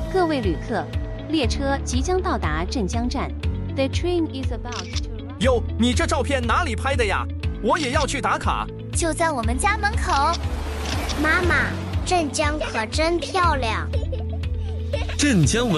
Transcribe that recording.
各位旅客，列车即将到达镇江站。The train is about to arrive. 哟，你这照片哪里拍的呀？我也要去打卡。 就在我们家门口。 妈妈，镇江可真漂亮。 镇江